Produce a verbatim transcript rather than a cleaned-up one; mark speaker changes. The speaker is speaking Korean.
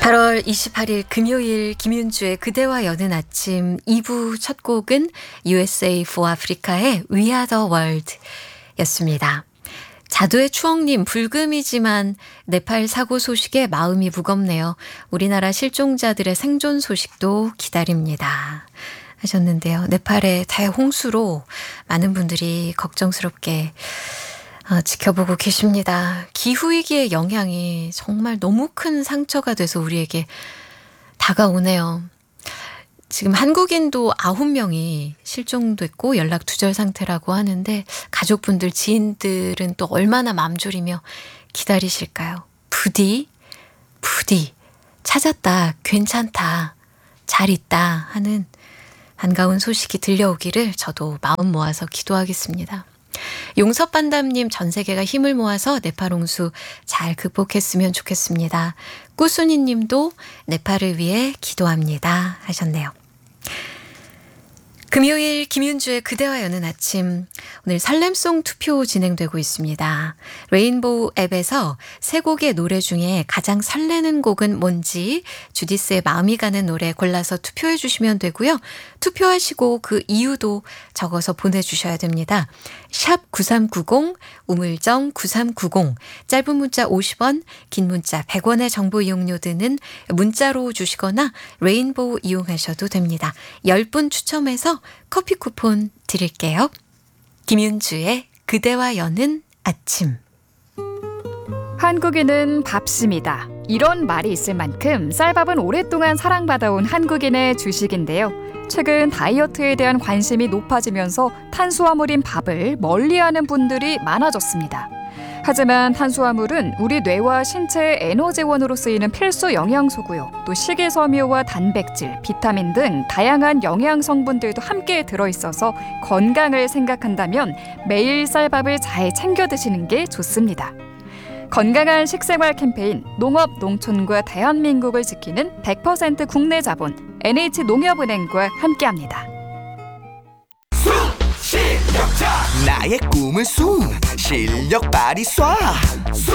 Speaker 1: 팔월 이십팔일 금요일 김윤주의 그대와 여는 아침 이 부 첫 곡은 유에스에이 for Africa의 We Are the World 였습니다. 자두의 추억님, 불금이지만 네팔 사고 소식에 마음이 무겁네요. 우리나라 실종자들의 생존 소식도 기다립니다. 하셨는데요. 네팔의 대홍수로 많은 분들이 걱정스럽게 어, 지켜보고 계십니다. 기후위기의 영향이 정말 너무 큰 상처가 돼서 우리에게 다가오네요. 지금 한국인도 아홉 명이 실종됐고 연락 두절 상태라고 하는데 가족분들, 지인들은 또 얼마나 맘졸이며 기다리실까요? 부디, 부디 찾았다, 괜찮다, 잘 있다 하는 반가운 소식이 들려오기를 저도 마음 모아서 기도하겠습니다. 용섭반담님, 전 세계가 힘을 모아서 네팔 홍수 잘 극복했으면 좋겠습니다. 꾸순이 님도 네팔을 위해 기도합니다 하셨네요. 금요일 김윤주의 그대와 여는 아침, 오늘 살렘송 투표 진행되고 있습니다. 레인보우 앱에서 세 곡의 노래 중에 가장 설레는 곡은 뭔지 주디스의 마음이 가는 노래 골라서 투표해 주시면 되고요. 투표하시고 그 이유도 적어서 보내주셔야 됩니다. 샵 구삼구공, 우물정 구삼구공, 짧은 문자 오십 원, 긴 문자 백 원의 정보 이용료 드는 문자로 주시거나 레인보우 이용하셔도 됩니다. 십 분 추첨해서 커피 쿠폰 드릴게요. 김윤주의 그대와 여는 아침.
Speaker 2: 한국인은 밥심이다. 이런 말이 있을 만큼 쌀밥은 오랫동안 사랑받아온 한국인의 주식인데요. 최근 다이어트에 대한 관심이 높아지면서 탄수화물인 밥을 멀리하는 분들이 많아졌습니다. 하지만 탄수화물은 우리 뇌와 신체의 에너지원으로 쓰이는 필수 영양소고요. 또 식이섬유와 단백질, 비타민 등 다양한 영양 성분들도 함께 들어있어서 건강을 생각한다면 매일 쌀밥을 잘 챙겨 드시는 게 좋습니다. 건강한 식생활 캠페인 농업 농촌과 대한민국을 지키는 백 퍼센트 국내 자본 엔에이치농협은행과 함께합니다.
Speaker 3: 실력자 나의 꿈을 숨 실력 발휘 쏴